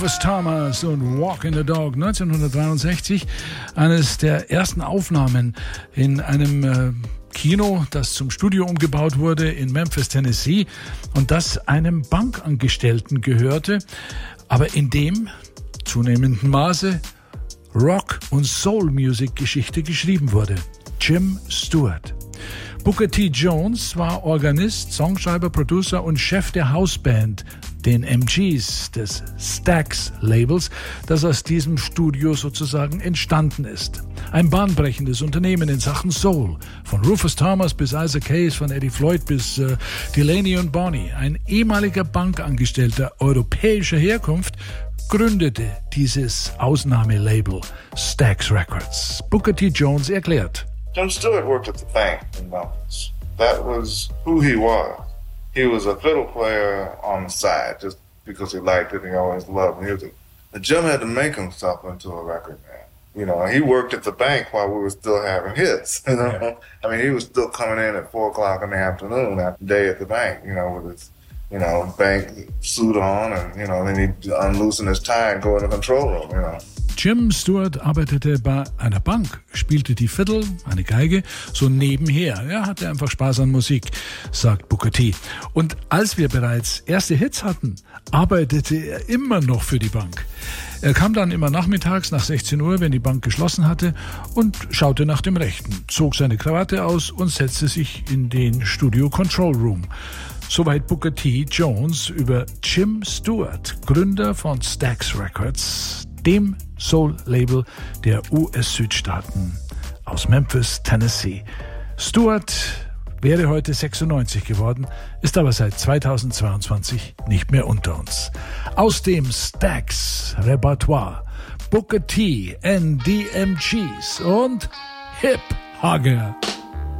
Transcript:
Rufus Thomas und Walking the Dog, 1963, eines der ersten Aufnahmen in einem Kino, das zum Studio umgebaut wurde in Memphis, Tennessee, und das einem Bankangestellten gehörte, aber in dem zunehmendem Maße Rock- und Soul-Music-Geschichte geschrieben wurde. Jim Stewart. Booker T. Jones war Organist, Songschreiber, Producer und Chef der Hausband, den MGs, des Stax-Labels, das aus diesem Studio sozusagen entstanden ist. Ein bahnbrechendes Unternehmen in Sachen Soul, von Rufus Thomas bis Isaac Hayes, von Eddie Floyd bis Delaney und Bonnie. Ein ehemaliger Bankangestellter europäischer Herkunft gründete dieses Ausnahmelabel Stax Records. Booker T. Jones erklärt: Jim Stewart worked at the bank in Memphis. That was who he was. He was a fiddle player on the side just because he liked it and he always loved music. But Jim had to make himself into a record man. You know, he worked at the bank while we were still having hits. You know? Yeah. I mean, he was still coming in at 4 o'clock in the afternoon after day at the bank, you know, with his, you know, bank suit on and, you know, then he'd unloosen his tie and go in the control room, you know. Jim Stewart arbeitete bei einer Bank, spielte die Fiddle, eine Geige, so nebenher. Er hatte einfach Spaß an Musik, sagt Booker T. Und als wir bereits erste Hits hatten, arbeitete er immer noch für die Bank. Er kam dann immer nachmittags nach 16 Uhr, wenn die Bank geschlossen hatte, und schaute nach dem Rechten, zog seine Krawatte aus und setzte sich in den Studio Control Room. Soweit Booker T. Jones über Jim Stewart, Gründer von Stax Records, dem Soul-Label der US-Südstaaten aus Memphis, Tennessee. Stewart wäre heute 96 geworden, ist aber seit 2022 nicht mehr unter uns. Aus dem Stax-Repertoire Booker T. and the MGs und Hip Hugger.